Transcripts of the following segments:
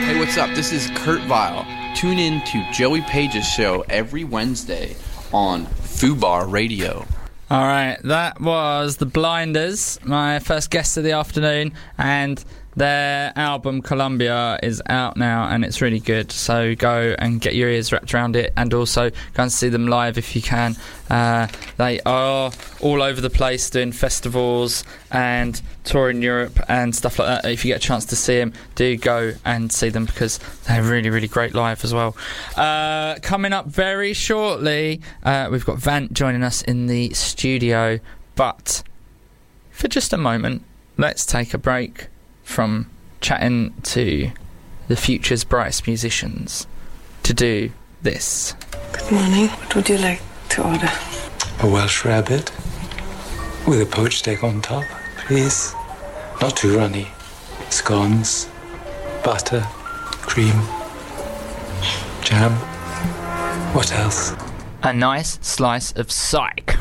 Hey, what's up? This is Kurt Vile. Tune in to Joey Page's show every Wednesday on Fubar Radio. All right, that was The Blinders, my first guest of the afternoon, and their album Columbia is out now and it's really good, so go and get your ears wrapped around it, and also go and see them live if you can. They are all over the place doing festivals and touring Europe and stuff like that. If you get a chance to see them, do go and see them because they're really, really great live as well. Coming up very shortly, we've got Vant joining us in the studio, but for just a moment, let's take a break from chatting to the future's brightest musicians to do this. Good morning. What would you like to order? A Welsh rabbit with a poached egg on top, please. Not too runny. Scones, butter, cream, jam. What else? A nice slice of psych.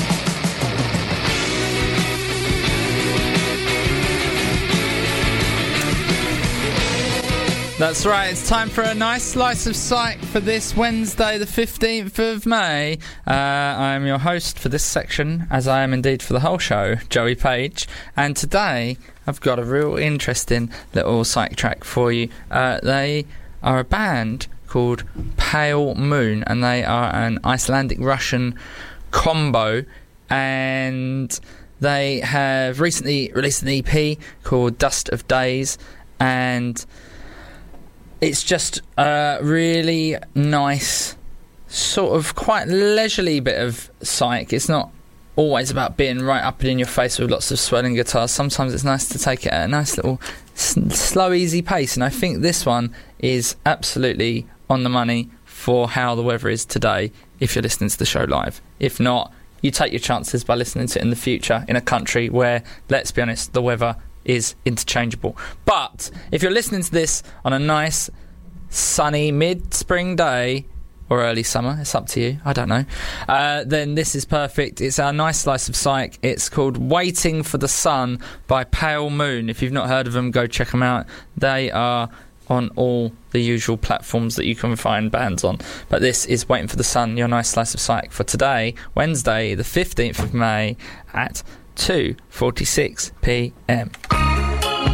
That's right, it's time for a nice slice of psych for this Wednesday, the 15th of May. I'm your host for this section, as I am indeed for the whole show, Joey Page. And today, I've got a real interesting little psych track for you. They are a band called Pale Moon, and they are an Icelandic-Russian combo. And they have recently released an EP called Dust of Days, and it's just a really nice, sort of quite leisurely bit of psych. It's not always about being right up and in your face with lots of swelling guitars. Sometimes it's nice to take it at a nice little slow, easy pace. And I think this one is absolutely on the money for how the weather is today if you're listening to the show live. If not, you take your chances by listening to it in the future in a country where, let's be honest, the weather is interchangeable. But if you're listening to this on a nice sunny mid-spring day or early summer, it's up to you, I don't know, then this is perfect. It's our nice slice of psych. It's called Waiting for the Sun by Pale Moon. If you've not heard of them, go check them out. They are on all the usual platforms that you can find bands on, but this is Waiting for the Sun, your nice slice of psych for today, Wednesday the 15th of May at 2:46 p.m.